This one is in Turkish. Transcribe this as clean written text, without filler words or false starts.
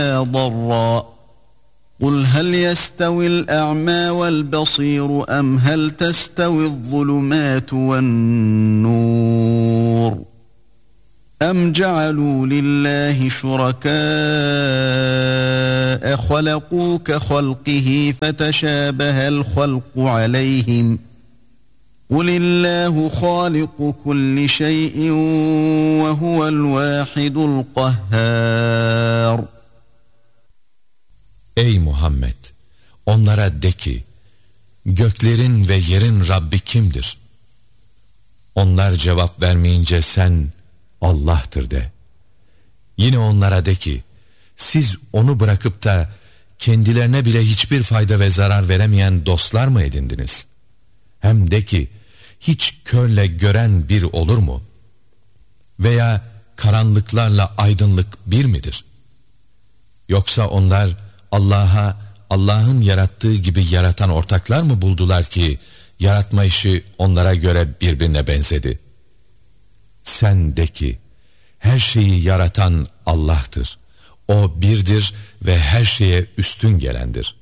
ضرا قل هل يستوي الأعمى والبصير أم هل تستوي الظلمات والنور أم جعلوا لله شركاء خلقوا كخلقه فتشابه الخلق عليهم قل الله خالق كل شيء وهو الواحد القهار. Ey Muhammed! Onlara de ki, göklerin ve yerin Rabbi kimdir? Onlar cevap vermeyince sen, Allah'tır de. Yine onlara de ki, siz onu bırakıp da kendilerine bile hiçbir fayda ve zarar veremeyen dostlar mı edindiniz? Hem de ki, hiç körle gören bir olur mu? Veya karanlıklarla aydınlık bir midir? Yoksa onlar Allah'a, Allah'ın yarattığı gibi yaratan ortaklar mı buldular ki yaratma işi onlara göre birbirine benzedi? Sen de ki, her şeyi yaratan Allah'tır. O birdir ve her şeye üstün gelendir.